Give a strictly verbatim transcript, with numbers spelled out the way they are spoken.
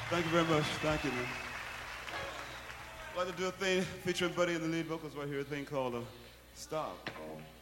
Thank you very much. Thank you, man. I'd like to do a thing featuring Buddy in the lead vocals right here, a thing called uh, Stop.